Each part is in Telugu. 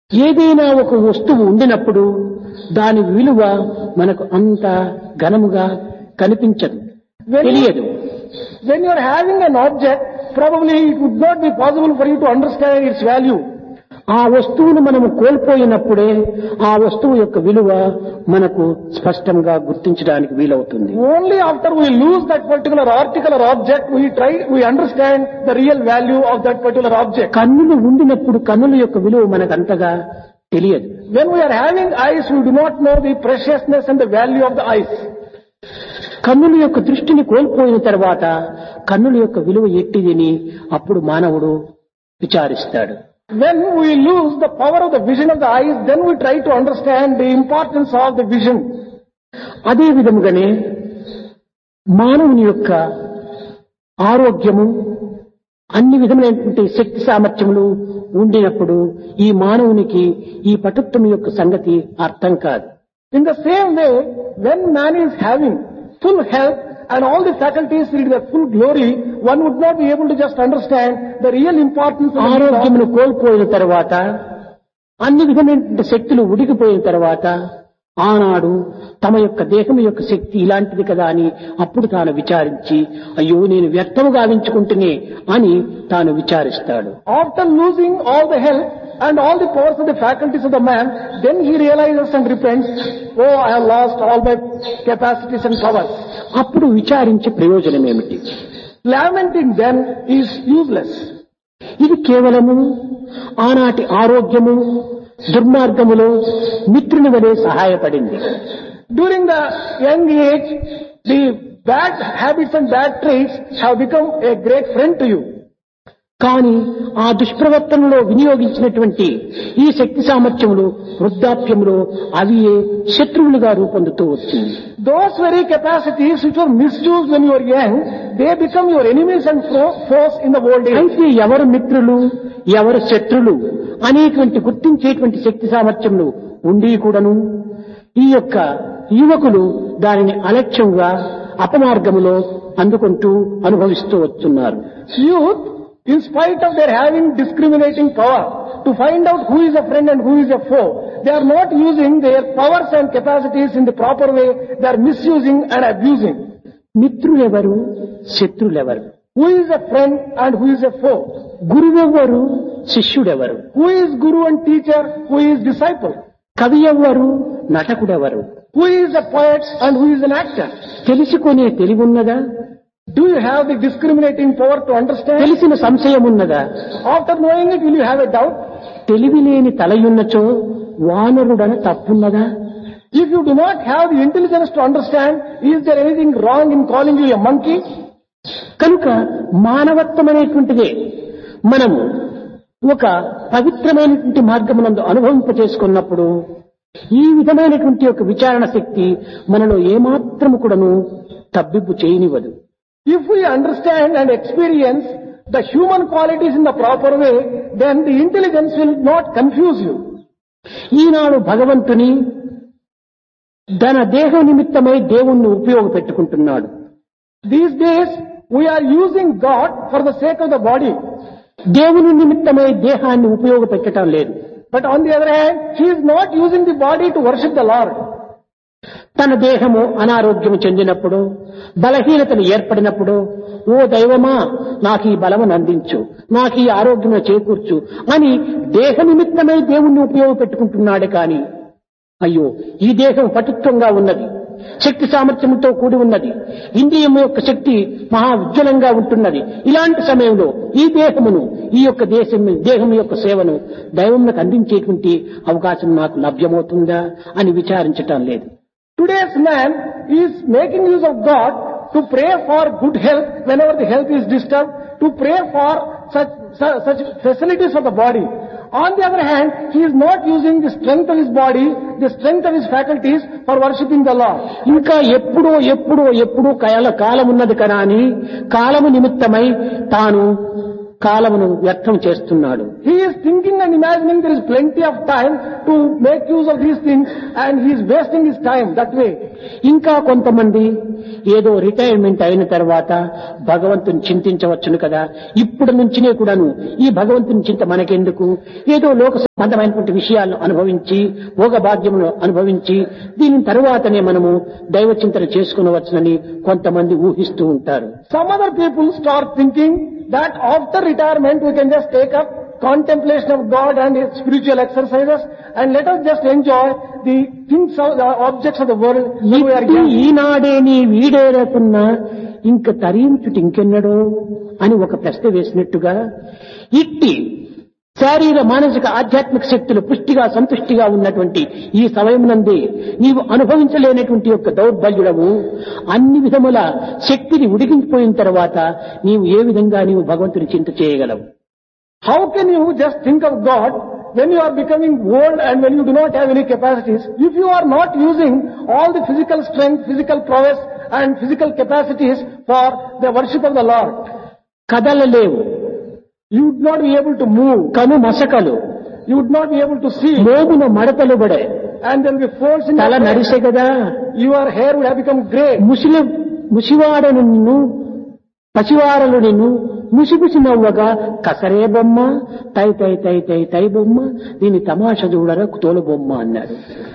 ఏదైనా ఒక వస్తువు ఉండినప్పుడు దాని విలువ మనకు అంత ఘనముగా కనిపించదు, తెలియదు. When you are having an object, probably it would not be possible for you to understand its value. ఆ వస్తువును మనము కోల్పోయినప్పుడే ఆ వస్తువు యొక్క విలువ మనకు స్పష్టంగా గుర్తించడానికి వీలవుతుంది. Only after we lose that particular article or object, we understand the real value of that particular object. కన్నులు ఉండినప్పుడు కన్నుల యొక్క విలువ మనకు అంతగా తెలియదు. When we are having eyes, we do not know the preciousness and the value of the eyes. కన్నుల యొక్క దృష్టిని కోల్పోయిన తర్వాత కన్నుల యొక్క విలువ ఎట్టిదని అప్పుడు మానవుడు విచారిస్తాడు. When we lose the power of the vision of the eyes, then we try to understand the importance of the vision. అదే విధముగానే మానవుని యొక్క ఆరోగ్యము అన్ని విధములైనటువంటి శక్తి సామర్థ్యములు ఉండినప్పుడు ఈ మానవునికి ఈ పటుత్వం యొక్క సంగతి అర్థం కాదు. In the same way, when man is having full health and all the faculties in their full glory, one would not be able to just understand the real importance of ఆరోగ్యమును కోల్పోయిన తర్వాత అన్ని విధమైన శక్తులు ఉడికిపోయిన తర్వాత ఆనాడు తమ యొక్క దేహం యొక్క శక్తి ఇలాంటిది కదా అని అప్పుడు తాను విచారించి అయ్యో నేను వ్యర్థము గావించుకుంటునే అని తాను విచారిస్తాడు. After losing all the health and all the powers of the faculties of the man, then he realizes and repents, oh, I have lost all my capacities and powers. అప్పుడు విచారించి ప్రయోజనం ఏమిటి? Lamenting then is useless. ఇది కేవలము ఆనాటి ఆరోగ్యము దుర్మార్గములో మిత్రుని వలె సహాయపడింది. During the young age, the bad habits and bad traits have become a great friend to you. కానీ ఆ దుష్ప్రవర్తనలో వినియోగించినటువంటి ఈ శక్తి సామర్థ్యములు వృద్ధాప్యములో అవి శత్రువులుగా రూపొందుతూ వచ్చింది. Those very capacities which were misused when you were young, they become your enemies and foes in the old age. అయితే ఎవరు మిత్రులు ఎవరు శత్రులు అనేటువంటి గుర్తించేటువంటి శక్తి సామర్థ్యములు ఉండి కూడాను ఈ యొక్క యువకులు దానిని అలక్ష్యంగా అపమార్గములో అందుకుంటూ అనుభవిస్తూ వస్తున్నారు. Youth, in spite of their having discriminating power to find out who is a friend and who is a foe, they are not using their powers and capacities in the proper way. They are misusing and abusing. మిత్రులెవరు శత్రులెవరు? Who is a friend and who is a foe? గురువెవ్వరు శిష్యుడెవరు? Who is guru and teacher? Who is disciple? కవి ఎవ్వరు నటకుడెవరు? Who is a poet and who is an actor? తెలుసుకునే తెలివున్నదా? Do you have the discriminating power to understand? తెలిసిన సంశయం ఉన్నదా? After knowing it, will you have a doubt? తెలివి లేని తలయున్నచో వానరుడన తప్పున్నదా? If you do not have the intelligence to understand, is there anything wrong in calling you a monkey? కనుక మానవత్వం అనేటువంటిదే మనము ఒక పవిత్రమైనటువంటి మార్గమునందు అనుభవింపచేసుకున్నప్పుడు ఈ విధమైనటువంటి ఒక విచారణ శక్తి మనలో ఏమాత్రము కూడాను తబ్బిబ్బు చేయనివ్వదు. If we understand and experience the human qualities in the proper way, then the intelligence will not confuse you. ఈనాడు భగవంతుని తన దేహ నిమిత్తమై దేవుణ్ణి ఉపయోగపెట్టుకుంటున్నాడు. These days, we are using God for the sake of the body. దేవుని నిమిత్తమై దేహాన్ని ఉపయోగపెట్టడం లేదు. But on the other hand, he is not using the body to worship the Lord. తన దేహము అనారోగ్యము చెందినప్పుడు బలహీనతను ఏర్పడినప్పుడు ఓ దైవమా నాకు ఈ బలమును అందించు, నాకు ఈ ఆరోగ్యము చేకూర్చు అని దేహ నిమిత్తమై దేవుణ్ణి ఉపయోగపెట్టుకుంటున్నాడే కాని అయ్యో ఈ దేహం పటుత్వంగా ఉన్నది, శక్తి సామర్థ్యంతో కూడి ఉన్నది, ఇంద్రియం యొక్క శక్తి మహా ఉజ్వలంగా ఉంటున్నది, ఇలాంటి సమయంలో ఈ దేహమును ఈ యొక్క దేహం యొక్క సేవను దైవమునకు అందించేటువంటి అవకాశం నాకు లభ్యమవుతుందా అని విచారించటం లేదు. Today's man is making use of God to pray for good health whenever the health is disturbed, to pray for such facilities of the body. On the other hand, he is not using the strength of his body, the strength of his faculties for worshipping the Lord. ఇంకా ఎప్పుడో కాలం ఉన్నది కదా అని కాలము నిమిత్తమై తాను కాలమును వ్యర్థం చేస్తున్నాడు. He is thinking and imagining there is plenty of time to to make use of these things and he is wasting his time that way. ఇంకా కొంతమంది ఏదో రిటైర్మెంట్ అయిన తర్వాత భగవంతుని చింతించవచ్చును కదా, ఇప్పుడు నుంచినే కూడాను ఈ భగవంతుని చింత మనకెందుకు, ఏదో లోక సంబంధమైనటువంటి విషయాలను అనుభవించి భోగభాగ్యమును అనుభవించి దీని తరువాతనే మనము దైవ చింతన చేసుకునవచ్చునని కొంతమంది ఊహిస్తూ ఉంటారు. Some other people start thinking that after retirement we can just take up contemplation of God and his spiritual exercises and let us just enjoy the things of the objects of the world when we are young. ఈనాడే నీ వీడేరకున్నా ఇంక తరించుటి ఇంకెన్నడో అని ఒక ప్రశ్న వేసినట్టుగా ఇట్టి శారీర మానసిక ఆధ్యాత్మిక శక్తులు పుష్టిగా సంతుష్టిగా ఉన్నటువంటి ఈ సమయమునందే నీవు అనుభవించలేనటువంటి యొక్క దౌర్బల్యుడవు, అన్ని విధముల శక్తిని ఉడికించిపోయిన తర్వాత నీవు ఏ విధంగా నీవు భగవంతుని చింత చేయగలవు? How can you just think of God when you are becoming old and when you do not have any capacities? If you are not using all the physical strength, physical prowess and physical capacities for the worship of the Lord, కదలలేవు, you would not be able to move. కను మసకలు, You would not be able to see. మోమున మడతలు పడే, And there will be folds in తల your head. నడిసే కదా, Your hair would have become grey. ముసివాడను నిన్ను పసివారలు నిన్ను ముసిముసి నవ్వగా కసరే బొమ్మ తై తై తై తై తై బొమ్మ దీని తమాష చూడర తోలు బొమ్మ అన్నాడు.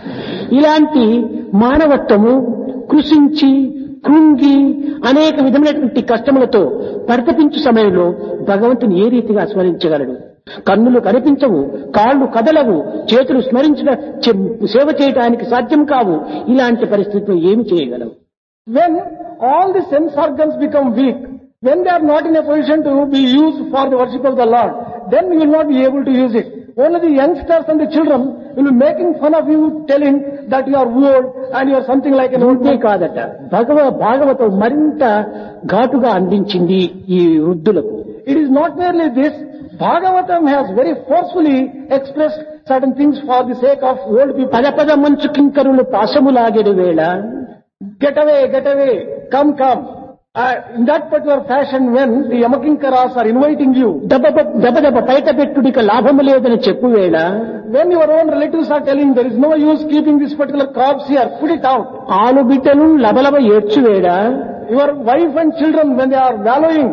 ఇలాంటి మానవత్వము కృషించి కృంగి అనేక విధమైనటువంటి కష్టములతో పరితపించు సమయంలో భగవంతుని ఏ రీతిగా స్మరించగలడు? కన్నులు కనిపించవు, కాళ్ళు కదలవు, చేతులు స్మరించిన సేవ చేయడానికి సాధ్యం కావు. ఇలాంటి పరిస్థితిలో ఏమి చేయగలవు? When all the sense organs become weak, when they are not in a position to be used for the worship of the Lord, then you will not be able to use it. Only the youngsters and the children will be making fun of you, telling that you are old and you are something like an old అంతే man. కాదట, భాగవతం మరింత ఘాటుగా అందించింది ఈ వృద్ధులకు. It is not merely this. Bhagavatam has very forcefully expressed certain things for the sake of old people. పద పద మంచు కింకరులు పాశములాగెడు వేళ, Get away, come. In that particular fashion, when the Yamakinkaras are inviting you, దబదబ బయట పెట్టుడిక లాభము లేదని చెప్పు వేళ, when your own relatives are telling there is no use keeping this particular corpse here, put it out. ఆలు బిడ్డలు లబలబ ఏడ్చు వేళ, Your wife and children, when they are wallowing,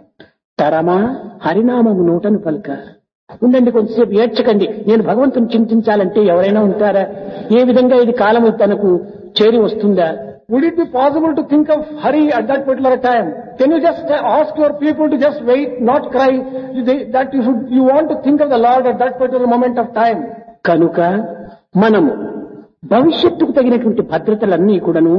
తరమా హరినామము నోటను పలుక. ఉండండి, కొంతసేపు ఏడ్చకండి, నేను భగవంతుని చింతించాలంటే ఎవరైనా ఉంటారా? ఏ విధంగా ఇది కాలము తనకు చేరి వస్తుందా? would it be possible to think of Hari at that particular time? Can you just ask your people to just wait, not cry, that you want to think of the Lord at that particular moment of time? కనుక మనము భవిష్యత్తుకు తగినటువంటి భద్రతలన్నీ కూడాను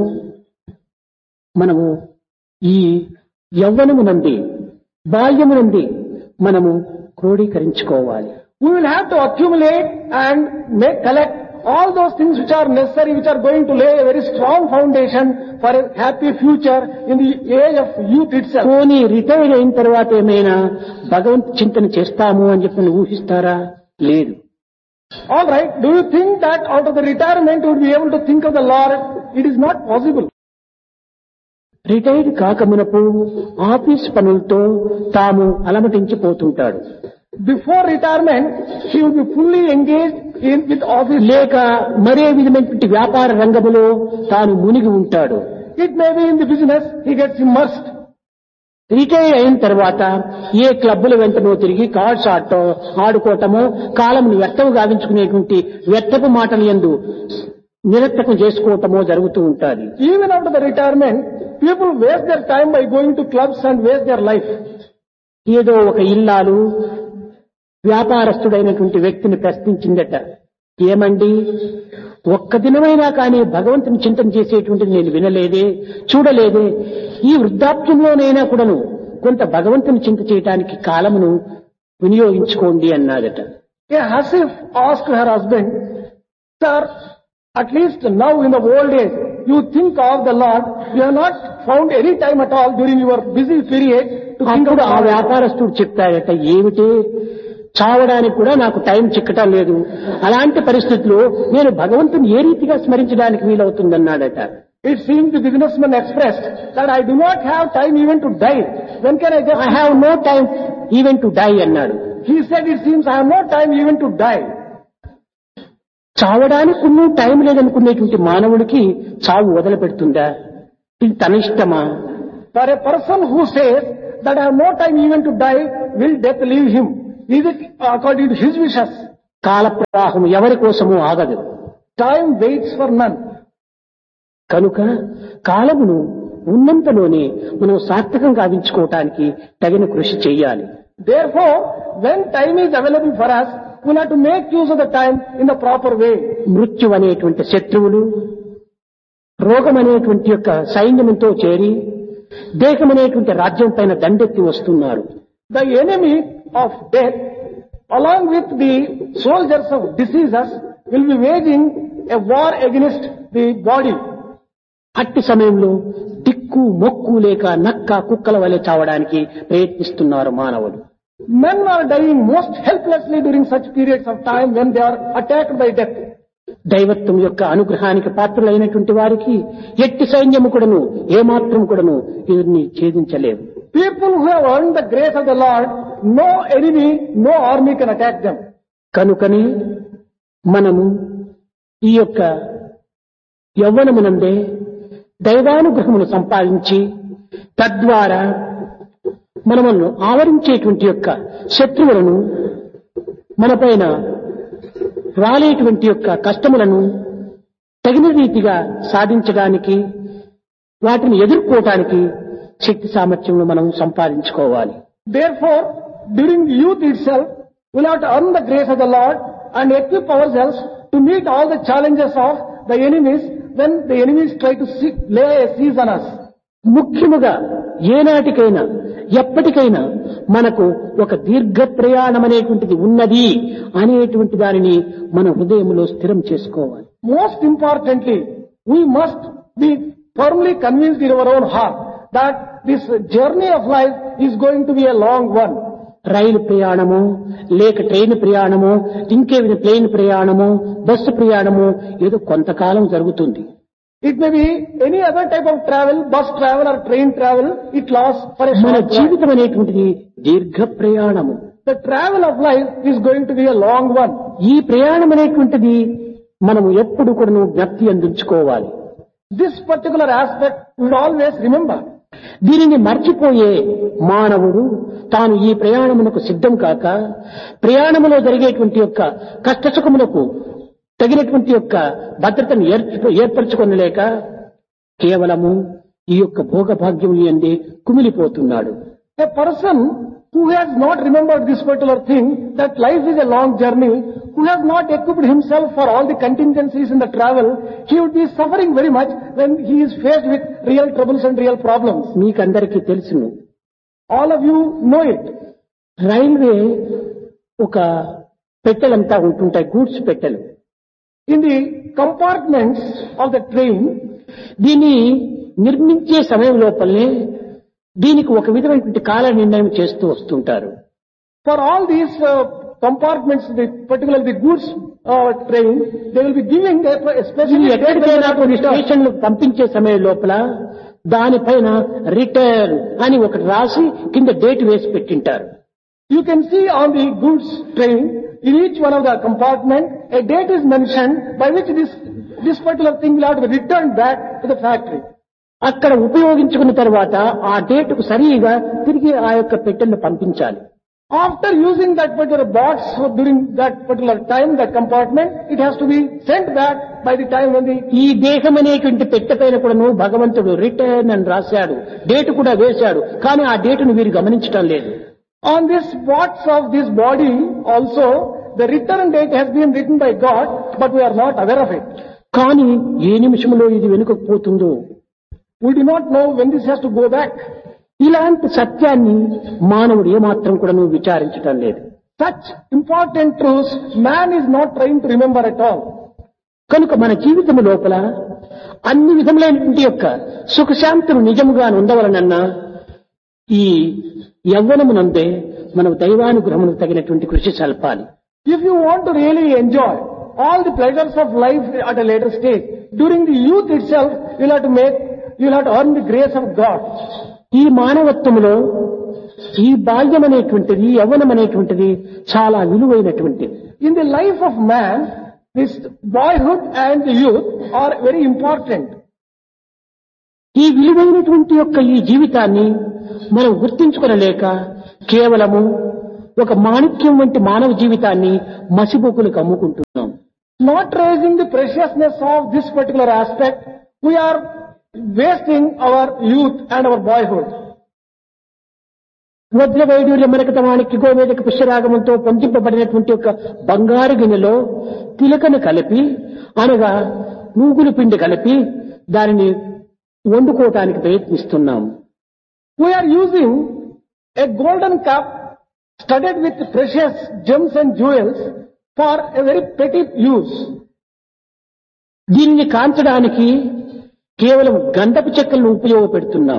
మనము ఈ యవ్వనమునంది బాల్యమునంది మనము క్రోడీకరించుకోవాలి. We will have to accumulate and collect all those things which are necessary, which are going to lay a very strong foundation for a happy future in the age of youth itself. పోనీ రిటైర్ అయిన తర్వాత ఏమైనా భగవంతు చింతన చేస్తాము అని చెప్పి ఊహిస్తారా? లేదు. All right, do you think that out of the retirement you would be able to think of the Lord? It is not possible. Retired కాకమునపు office పనులతో తాము అలమటించిపోతుంటాడు. Before retirement, he will be fully engaged with office. లేక మరే విధమైనటువంటి వ్యాపార రంగములో తాను మునిగి ఉంటాడు. It may be in the business, he gets immersed. Retire అయిన తర్వాత ఏ క్లబ్బుల వెంటనో తిరిగి కార్డ్స్ ఆడుకోవటమో, కాలంను వ్యర్థము గావించుకునేటువంటి వ్యర్థపు మాటలు యందు నిరర్థకం చేసుకోవటమో జరుగుతూ ఉంటాది. Even after the retirement, people waste their time by going to clubs and waste their life. ఏదో ఒక ఇల్లాలు వ్యాపారస్తుడైనటువంటి వ్యక్తిని ప్రశ్నించిందట, ఏమండి, ఒక్క దినమైనా కానీ భగవంతుని చింతన చేసేటువంటిది నేను వినలేదే, చూడలేదే, ఈ వృద్ధాప్యంలోనైనా కూడాను కొంత భగవంతుని చింత చేయడానికి కాలమును వినియోగించుకోండి అన్నాదట. A Hasif asked her husband, Sir, at least now in the old age, you think of the Lord, you have not found any time at all during your busy period to think of అప్పుడు the ఆ Lord. వ్యాపారస్తుడు చెప్తాడట, ఏమిటి, చావడానికి కూడా నాకు టైం చిక్కటం లేదు, అలాంటి పరిస్థితుల్లో నేను భగవంతుని ఏ రీతిగా స్మరించడానికి వీలవుతుందన్నాడట. It seems the businessman expressed that I do not have time even to die. When can I just... I have no time even to die అన్నాడు. He said, it seems I have no time even to die. చావడానికి ఉన్న టైం లేదనుకునేటువంటి మానవుడికి చావు వదిలిపెడుతుందా? ఇది తన ఇష్టమా? For a person who says that I have no time even to die, will death leave him? Is it according to his wishes? కాల ప్రవాహం ఎవరి కోసమూ ఆగదు. Time waits for none. కనుక కాలమును ఉన్నంతలోనే మనం సార్థకం గావించుకోవటానికి తగిన కృషి చెయ్యాలి. Therefore, when time is available for us, we have to make use of the time in the proper way. మృత్యు అనేటువంటి శత్రువులు రోగం అనేటువంటి యొక్క సైన్యంతో చేరి దేహం అనేటువంటి రాజ్యం పైన దండెత్తి వస్తున్నారు. The enemy of death, along with the soldiers of diseases, will be waging a war against the body. అట్టి సమయంలో దిక్కు మొక్కు లేక నక్క కుక్కల వలె చావడానికి ప్రయత్నిస్తున్నారు మానవులు. Men are dying most helplessly during such periods of time when they are attacked by death. దైవత్వం యొక్క అనుగ్రహానికి పాత్రులైనటువంటి వారికి ఎట్టి సైన్యము కూడాను ఏమాత్రం కూడాను వీరిని ఛేదించలేవు. People who have earned the grace of the Lord, no enemy, no army can attack them. కనుకనే మనము ఈ యొక్క యవ్వనమునందే దైవానుగ్రహమును సంపాదించి తద్వారా మనము ఆవరించేటువంటి యొక్క శత్రువులను మనపైన రాలేటువంటి యొక్క కష్టములను తగిన రీతిగా సాధించడానికి వాటిని ఎదుర్కోవటానికి శక్తి సామర్థ్యమును మనం సంపాదించుకోవాలి. Therefore, during youth itself, we will have to earn the grace of the Lord and equip ourselves to meet all the challenges of the enemies when the enemies try to lay a siege on us. ముఖ్యముగా ఏనాటికైనా ఎప్పటికైనా మనకు ఒక దీర్ఘ ప్రయాణం అనేటువంటిది ఉన్నది అనేటువంటి దానిని మన హృదయంలో స్థిరం చేసుకోవాలి. Most importantly, we must be firmly convinced in our own heart that this journey of life is going to be a long one. రైలు ప్రయాణము లేక ట్రైన్ ప్రయాణము ఇంకేమైనా ప్లేన్ ప్రయాణము బస్సు ప్రయాణము ఏదో కొంతకాలం జరుగుతుంది. It may be any other type of travel, bus travel or train travel, it lasts for a మన short while. జీవితం అనేటువంటిది దీర్ఘ ప్రయాణము. The travel of life is going to be a long one. ఈ ప్రయాణం అనేటువంటిది మనము ఎప్పుడు కూడా జ్ఞప్తి అందించుకోవాలి. This particular aspect we should always remember. దీనిని మర్చిపోయే మానవుడు తాను ఈ ప్రయాణమునకు సిద్ధం కాక ప్రయాణములో జరిగేటువంటి యొక్క కష్టసుఖములకు తగినటువంటి యొక్క భద్రతను ఏర్పరచుకొనలేక కేవలము ఈ యొక్క భోగభాగ్యము యందే కుమిలిపోతున్నాడు. A person who has not remembered this particular thing, that life is a long journey, who has not equipped himself for all the contingencies in the travel, he would be suffering very much when he is faced with real troubles and real problems. మీకందరికీ తెలుసును. All of you know it. Railway ఒక పెట్టెలంతా ఉంటుంటాయి, గూడ్స్ పెట్టెలు. In the compartments of the train, దీన్ని నిర్మించే సమయం లోపలనే దీనికి ఒక విధమైనటువంటి కాల నిర్ణయం చేస్తూ వస్తుంటారు. for all these compartments, particularly the goods train, they will be giving a ఇది specific ఎక్కడికైనా కొన్ని స్టేషన్లు పంపించే సమయం లోపల దానిపైన రిటర్న్ అని ఒకటి రాసి కింద డేట్ వేసి పెట్టింటారు. You can see on the goods train, in each one of the compartment, a date is mentioned by which this particular thing will have to be returned back to the factory. అక్కడ ఉపయోగించుకున్న తర్వాత ఆ డేటుకు సరిగా తిరిగి ఆ యొక్క పెట్టెలను పంపించాలి. After using that particular box during that particular time, that compartment, it has to be sent back by the time when the... ఈ దేహం అనేటువంటి పెట్టె పైన కూడాను భగవంతుడు రిటర్న్ అని రాశాడు, డేటు కూడా వేశాడు. కానీ ఆ డేటును వీరు గమనించడం లేదు. On this box of this body also, the return date has been written by God, but we are not aware of it. కానీ ఏ నిమిషంలో ఇది వెనుకకు పోతుందో, We do not know when this has to go back. ఇలాంటి సత్యాన్ని మానవుడు ఏమాత్రం కూడా విచారించడం లేదు. Such important truths, man is not trying to remember at all. కనుక మన జీవితం లోపల అన్ని విధములైనటువంటి యొక్క సుఖశాంతులు నిజముగా ఉండవలనన్నా ఈ యవ్వనమునందే మనం దైవానుగ్రహమునకు తగినటువంటి కృషి సల్పాలి. If you want to really enjoy all the pleasures of life at a later stage, during the youth itself, you will have to earn the grace of God. ఈ మానవత్వములో ఈ బాల్యం అనేటువంటిది, యవ్వనం అనేటువంటిది చాలా విలువైనటువంటిది. In the life of man, This boyhood and the youth are very important. ఈ విలువైనటువంటి యొక్క ఈ జీవితాన్ని మనం గుర్తించుకొనలేక కేవలము ఒక మాణిక్యం వంటి మానవ జీవితాన్ని మసిబొక్కులకు అమ్ముకుంటున్నాం. Not raising the preciousness of this particular aspect, we are wasting our youth and our boyhood. వజ్ర వైడూర్య మరకతమానికి గోవేదక పుష్యరాగమంతో పొందింపబడినటువంటి ఒక బంగారు గిన్నెలో తిలకను కలిపి అనగా నూగులు పిండి కలిపి దానిని వండుకోవటానికి ప్రయత్నిస్తున్నాం. We are using a golden cup studded with precious gems and jewels for a very petty use. దీనిని కాల్చడానికి కేవలం గంధపు చెక్కలను ఉపయోగపెడుతున్నాం.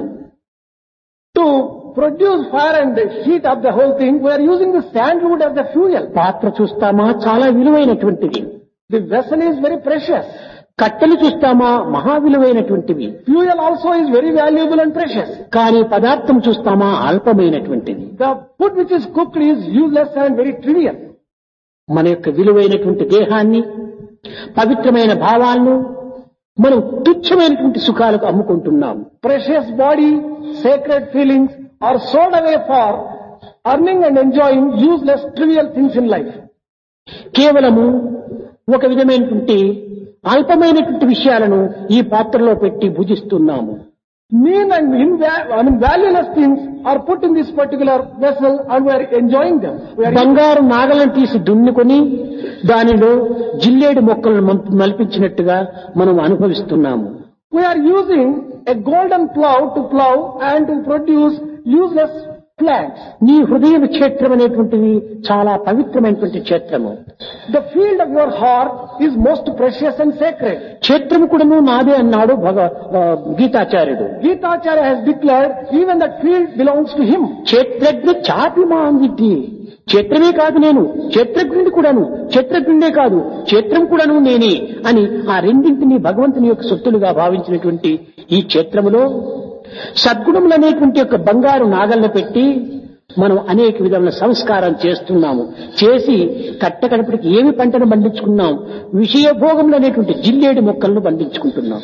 To produce fire and heat up the whole thing, we are using the sandalwood as the fuel. పాత్ర చూస్తామా చాలా విలువైనటువంటిది. The vessel is very precious. కట్టెలు చూస్తామా మహా విలువైనటువంటివి. Fuel also is very valuable and precious. కానీ పదార్థం చూస్తామా అల్పమైనటువంటిది. The food which is cooked is useless and very trivial. మన యొక్క విలువైనటువంటి దేహాన్ని పవిత్రమైన భావాలను మనం తుచ్చమైనటువంటి సుఖాలకు అమ్ముకుంటున్నాం. Precious body, sacred feelings are sold away for earning and enjoying useless, trivial things in life. కేవలము ఒక విధమైనటువంటి అల్పమైనటువంటి విషయాలను ఈ పాత్రలో పెట్టి భుజిస్తున్నాము. Mean and valueless things are put in this particular vessel and we are enjoying them. బంగారు నాగలను తీసి దున్నుకొని దానిలో జిల్లేడు మొక్కలను మల్పించినట్టుగా మనం అనుభవిస్తున్నాము. We are using a golden plow to plow and to produce useless plants. నీ హృదయ క్షేత్రం అనేటువంటిది చాలా పవిత్రమైనటువంటి క్షేత్రము. The field of your heart is most precious and sacred. క్షేత్రము కూడాను నాదే అన్నాడు గీతాచార్యుడు. Gitacharya has declared even that field belongs to him. క్షేత్రజ్ఞ చాపి మాంగిద్ది. క్షేత్రమే కాదు నేను, క్షేత్రజ్ఞుడి కూడాను, క్షేత్రజ్ఞుడే కాదు క్షేత్రం కూడాను నేనే అని ఆ రెండింటినీ భగవంతుని యొక్క సొత్తులుగా భావించినటువంటి ఈ క్షేత్రములో సద్గుణములనేటువంటి యొక్క బంగారు నాగలను పెట్టి మనం అనేక విధముల సంస్కారం చేస్తున్నాము. చేసి కట్టకడపటికి ఏమి పంటను పండించుకున్నాం, విషయభోగములు అనేటువంటి జిల్లేడు మొక్కలను పండించుకుంటున్నాం.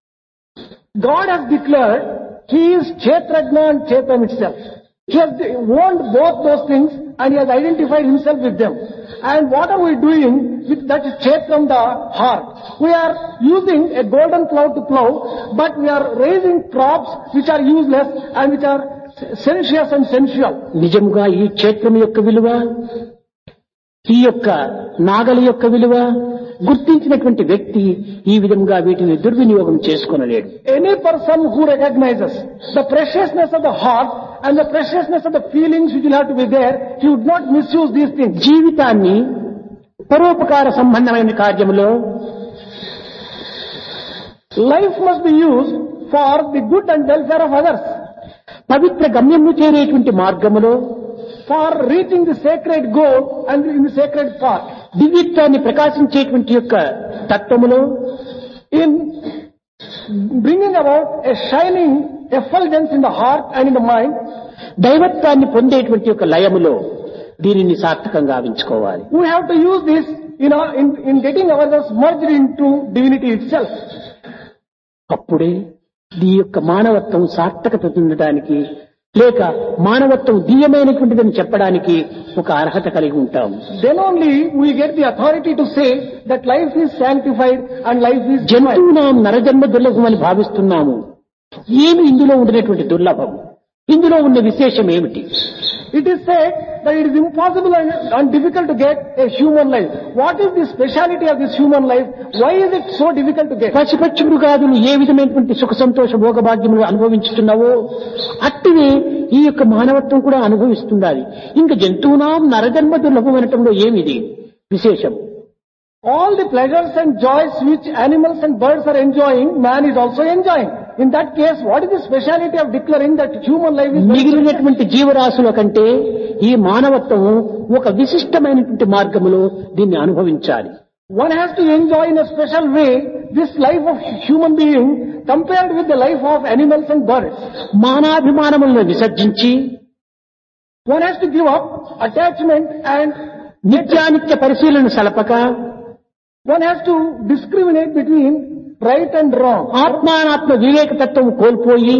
God has declared He is Kshetrajna and Kshetram itself. He has owned both those things and He has identified Himself with them. And what are we doing with that Kshetram, the heart? We are using a golden plow to plow, but we are raising crops which are useless and which are sensuous and sensual. నిజముగా ఈ క్షేత్రం యొక్క విలువ, ఈ యొక్క నాగలి యొక్క విలువ గుర్తించినటువంటి వ్యక్తి ఈ విధంగా వీటిని దుర్వినియోగం చేసుకోనలేడు. Any person who recognizes the preciousness of the heart and the preciousness of the feelings which will have to be there, he would not misuse these things. జీవితాన్ని పరోపకార సంబంధమైన కార్యములో Life must be used for the good and welfare of others. పవిత్ర గమ్యము చేరేటువంటి మార్గములో For reaching the sacred goal and in the sacred path. దివ్యత్వాన్ని ప్రకాశించేటువంటి యొక్క తత్వములో In bringing about a shining effulgence in the heart and in the mind, దైవత్వాన్ని పొందేటువంటి యొక్క లయములో దీనిని సార్థకంగా గావించుకోవాలి. we have to use this in getting ourselves merged into divinity itself. అప్పుడే ఈ యొక్క మానవత్వం సార్థకత చెందడానికి లేక మానవత్వం దివ్యమైనటువంటిదని చెప్పడానికి ఒక అర్హత కలిగి ఉంటాం. Then only we get the authority to say that life is sanctified and life is divine. జంతువునాం నరజన్మ దుర్లభం అని భావిస్తున్నాము. ఏమి ఇందులో ఉండినటువంటి దుర్లభం, ఇందులో ఉన్న విశేషం ఏమిటి? It is said that it is impossible and difficult to get a human life. What is the speciality of this human life? Why is it so difficult to get? పశుపక్షి మృగాదులు ఏ విధమైనటువంటి సుఖ సంతోష భోగభాగ్యములు అనుభవించుతున్నావో అట్టివే ఈ యొక్క మానవత్వం కూడా అనుభవిస్తున్నది. ఇంకా జంతువునాం నరజన్మ దుర్లభం అనటంలో ఏమిది విశేషం? All the pleasures and joys which animals and birds are enjoying, man is also enjoying. In that case, what is the speciality of declaring that human life is... మిగిలినటువంటి జీవరాశుల కంటే ఈ మానవత్వం ఒక విశిష్టమైనటువంటి మార్గములో దీన్ని అనుభవించాలి. One has to enjoy in a special way this life of human being compared with the life of animals and birds. మానాభిమానములను విసర్జించి one has to give up attachment and నిత్యానిత్య పరిశీలన సలపక One has to discriminate between right and wrong. ఆత్మానాత్మ వివేక తత్వం కోల్పోయి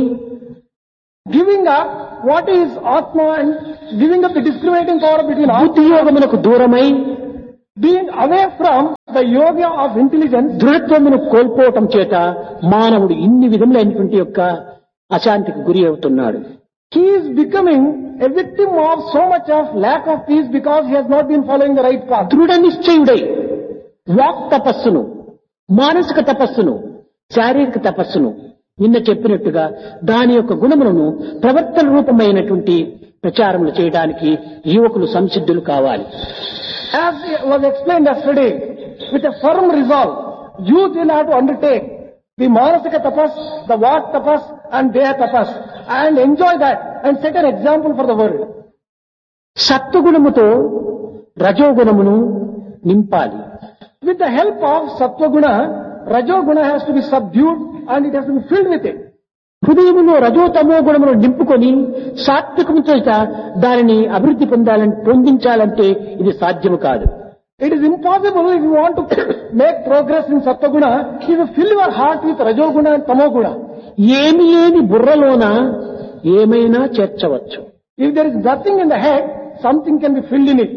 Giving up what is Atma and giving up the discriminating power between Atma, బుద్ధియోగమునకు దూరమై being away from the yoga of intelligence, దృఢత్వమును కోల్పోవటం చేత మానవుడు ఇన్ని విధములైనటువంటి యొక్క అశాంతికి గురి అవుతున్నాడు. he is becoming a victim of so much of lack of peace because he has not been following the right path. దృఢ నిశ్చయుడై వాక్ తపస్సును, మానసిక తపస్సును, శారీరక తపస్సును నిన్న చెప్పినట్టుగా దాని యొక్క గుణములను ప్రవర్తన రూపమైనటువంటి ప్రచారములు చేయడానికి యువకులు సంసిద్ధులు కావాలి. As was explained yesterday, with a firm resolve, youth will have to undertake the manasika tapas, the vak tapas and deha tapas and enjoy that and set an example for the world. సత్వగుణముతో రజోగుణమును నింపాలి. With the help of sattva guna, rajo guna has to be subdued and it has to be filled with it. హృదయములో రజోతమో గుణమును నింపుకొని సాత్వికము చేత దానిని అభివృద్ధి పొందించాలంటే ఇది సాధ్యము కాదు. It is impossible if you want to make progress in sattva guna, if you fill your heart with rajo guna and tamo guna. ఏమి లేని బుర్రలోన ఏమైనా చేర్చవచ్చు. If there is nothing in the head, something can be filled in it.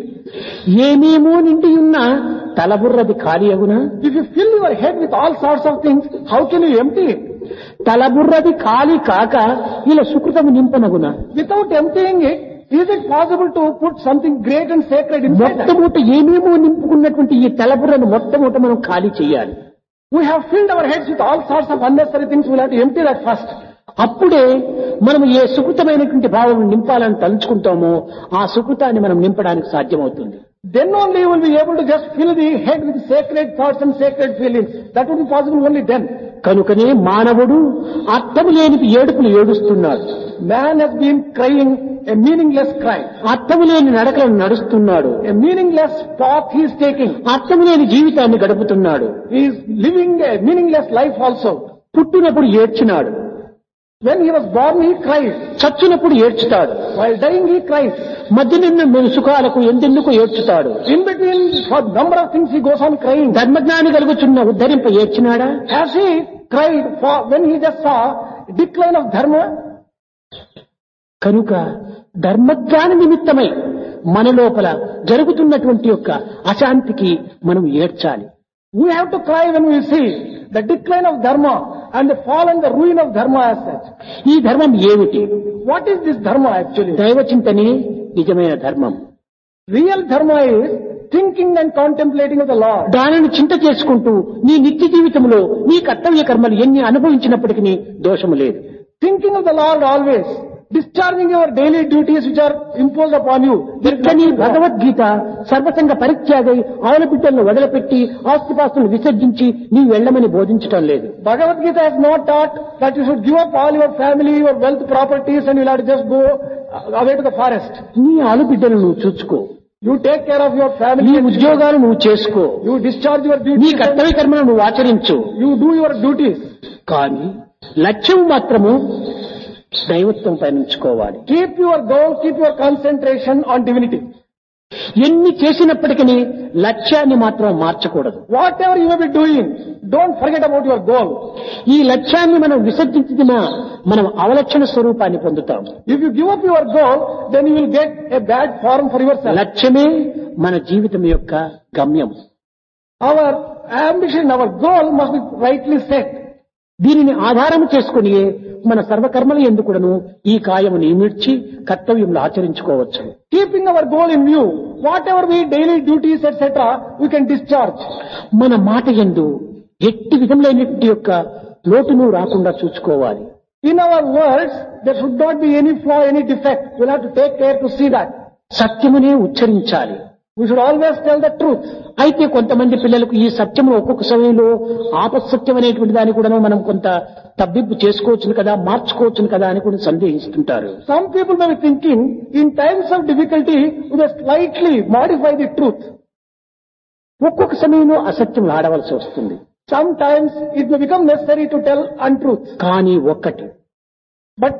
ఏమేమో నిండి ఉన్న తలబుర్రది ఖాళీ అగునా? If you fill your head with all sorts of things, how can you empty it? తలబుర్రది ఖాళీ కాక ఇలా సుకృతము నింపనగునా? Without emptying it, is it possible to put something great and sacred inside that? మొట్టమొదట ఏమేమో నింపుకున్నటువంటి ఈ తలబుర్రను మొట్టమొదట మనం ఖాళీ చేయాలి. We have filled our heads with all sorts of unnecessary things. We'll have to empty that first. అప్పుడే మనం ఏ సుకృతమైనటువంటి భావం నింపాలని తలుచుకుంటామో ఆ సుకృతాన్ని మనం నింపడానికి సాధ్యమవుతుంది. Then only you will be able to just fill the head with sacred thoughts and sacred feelings. That would be possible only then. కనుకనే మానవుడు అర్థము లేని ఏడుపులు ఏడుస్తున్నాడు. Man has been crying a meaningless cry. అర్థము లేని నడకలను నడుస్తున్నాడు. A meaningless path he is taking. అర్థము లేని జీవితాన్ని గడుపుతున్నాడు. He is living a meaningless life also. పుట్టినప్పుడు ఏడ్చినాడు. When he was born, he cried. చచ్చినప్పుడు ఏడ్చుతాడు. While dying, he cries. మధ్యనిన్న సుఖాలకు ఎందెందుకు ఏడ్చుతాడు. In between, for number of things, he goes on crying. ధర్మజ్ఞాని కలుగుచున్న ఉద్ధరింప ఏడ్చినాడా? Has he cried for when he just saw decline of dharma? కనుక ధర్మజ్ఞాన నిమిత్తమై మన లోపల జరుగుతున్నటువంటి యొక్క అశాంతికి మనం ఏడ్చాలి. We have to cry when we see the decline of dharma and the fall and the ruin of dharma as such. ఈ ధర్మం ఏమిటి? What is this dharma actually? దైవ చింతనే నిజమైన ధర్మం. Real dharma is thinking and contemplating of the Lord. దానిని చింత చేసుకుంటూ నీ నిత్య జీవితంలో నీ కర్తవ్య కర్మలు ఎన్ని అనుభవించినప్పటికీ దోషము లేదు. Thinking of the Lord always. Discharging your daily duties which are imposed upon you. ఇట్లని Bhagavad Gita సర్వసంగ పరిత్యాగై ఆవుల బిడ్డలను వదిలిపెట్టి ఆస్తిపాస్తులను విసర్జించి నీ వెళ్ళమని బోధించటం లేదు. Bhagavad Gita has not taught that you should give up all your family, your wealth, properties and you'll have to just go away to the forest. నీ ఆలు బిడ్డలు నువ్వు చూసుకో. You take care of your నీ family. ఉద్యోగాలు నువ్వు చేసుకో. You discharge your నీ duties. కర్తవ్య కర్మను నువ్వు ఆచరించు. You do your duties. కానీ లక్ష్యం మాత్రము దైవత్వం పైన ఉంచుకోవాలి. Keep your goal, keep your concentration on divinity. ఎన్ని చేసినప్పటికీ లక్ష్యాన్ని మాత్రం మార్చకూడదు. Whatever you may be doing, don't forget about your goal. ఈ లక్ష్యాన్ని మనం విసర్జించినా మనం అవలక్షణ స్వరూపాన్ని పొందుతాం. If you give up your goal, then you will get a bad form for yourself. లక్ష్యమే మన జీవితం యొక్క గమ్యం. Our ambition, our goal must be rightly set. దీనిని ఆధారం చేసుకుని మన సర్వకర్మల ఎందుకును ఈ కాయముని ఇమిడ్చి కర్తవ్యంలో ఆచరించుకోవచ్చు. Keeping our goal in view, whatever we daily duties etc., we can discharge. మన మాట యందు ఎట్టి విధములైనటువంటి యొక్క లోటును రాకుండా చూసుకోవాలి. In our words, there should not be any flaw, any defect. We'll have to take care to see that. సత్యమునే ఉచ్చరించాలి. We should always tell the truth. అయితే కొంతమంది పిల్లలకు ఈ సత్యము ఒక్కొక్క సమయంలో ఆపసత్యం అనేటువంటి దాన్ని కూడా మనం కొంత తబ్బిబ్బు చేసుకోవచ్చును కదా, మార్చుకోవచ్చును కదా అని కూడా సందేహిస్తుంటారు. Some people may be thinking, in times of difficulty, we must slightly modify the truth. ఒక్కొక్క సమయంలో అసత్యం ఆడవలసి వస్తుంది. Sometimes it may become necessary to tell untruth. కానీ ఒక్కటి But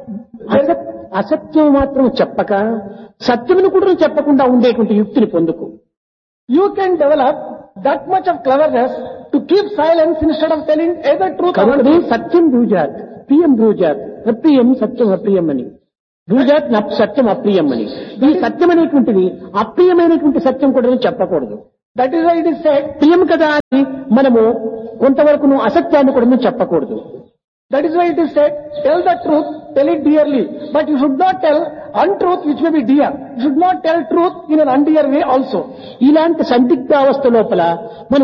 అసత్యం మాత్రం చెప్పక సత్యమును కూడా చెప్పకుండా ఉండేటువంటి యుక్తిని పొందుకు. you can develop that much of cleverness to keep silence instead of telling either truth or కనుకనే untruth. సత్యం బ్రూజాత్, ప్రియం బ్రూజాత్, అప్రియం సత్యం అప్రియం అని. బ్రూజాత్ సత్యం అప్రియం అని. ఈ సత్యం అనేటువంటిది అప్రియమైనటువంటి సత్యం కూడా చెప్పకూడదు. That is why it is said, ప్రియం కదా అని మనము కొంతవరకు అసత్యాన్ని కూడా చెప్పకూడదు. that is why it is said, tell the truth, tell it dearly. But you should not tell untruth which may be dear. You should not tell truth in an undear way also. ఇలాంటి సందిగ్ధావస్థ లోపల మనం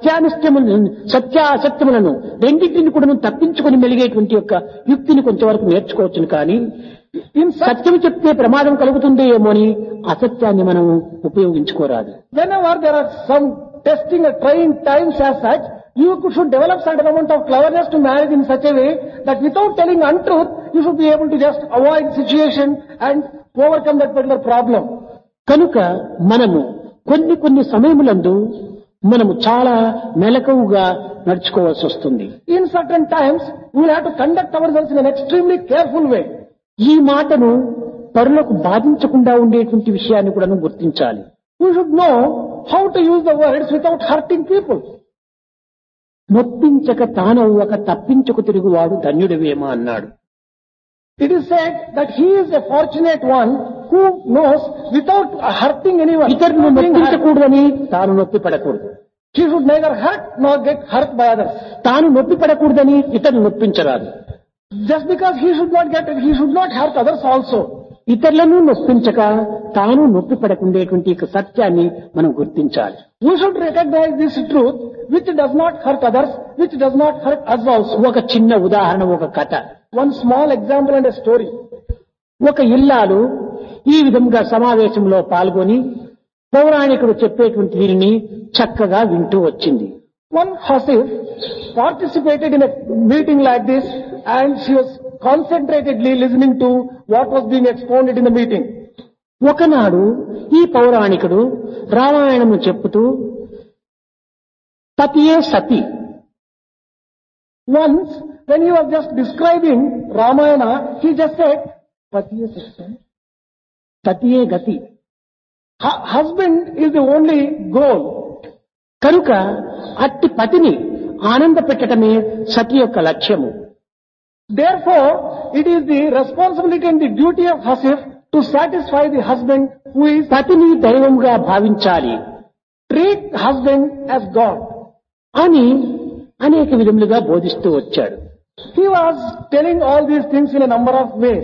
సత్యాసత్యములను రెండింటిని కూడా తప్పించుకొని మెలిగేటువంటి యొక్క యుక్తిని కొంతవరకు నేర్చుకోవచ్చును. కానీ సత్యం చెప్తే ప్రమాదం కలుగుతుంది ఏమో అని అసత్యాన్ని మనం ఉపయోగించుకోరాదు. Whenever there are some testing or trying times as such, you should develop certain amount of cleverness to manage in such a way that without telling untruth, you should be able to just avoid situation and overcome that particular problem. కనుక మనము కొన్ని సమయములందు మనము చాలా మెలకువగా నడుచుకోవాల్సి వస్తుంది. In certain times, we will have to conduct ourselves in an extremely careful way. ఈ మాటను పరులకు బాధించకుండా ఉండేటువంటి విషయాన్ని కూడా గుర్తించాలి. We should know how to use the words without hurting people. నొప్పించక తానవ్వక తప్పించుకు తిరుగువాడు ధన్యుడివేమా అన్నాడు. It is said that he is a fortunate one who knows without hurting anyone. ఇతరులను నొప్పించకూడదని తాను నొప్పి పడకూడదు. He should neither hurt nor get hurt by others. తాను నొప్పి పడకూడదని ఇతరులు నొప్పించరాదు. Just because he should not get it, he should not hurt others also. ఇతరులను నొప్పించక తాను నొప్పి పడకుండేటువంటి సత్యాన్ని మనం గుర్తించాలి. We should recognize this truth which does not hurt others, which does not hurt us also. ఒక చిన్న ఉదాహరణ, ఒక కథ. One small example and a story. ఒక ఇల్లాలు ఈ విధంగా సమావేశంలో పాల్గొని పౌరాణికుడు చెప్పేటువంటి దీనిని చక్కగా వింటూ వచ్చింది. One Hasif participated in a meeting like this and she was concentratedly listening to what was being expounded in the meeting. ఒకనాడు ఈ పౌరాణికుడు రామాయణము చెప్పుతూ పతియే సతి. Once when he was just describing Ramayana, he just said, Patiye Sati. పతియే గతి. Husband is the only goal. కనుక అట్టి పతిని ఆనంద పెట్టడమే సతి యొక్క లక్ష్యము. Therefore, it is the responsibility and the duty of Hasif to satisfy the husband who is, పతిని దైవంగా భావించాలి, treat husband as God. అని అనేక విధములుగా బోధిస్తూ వచ్చాడు. He was telling all these things in a number of ways.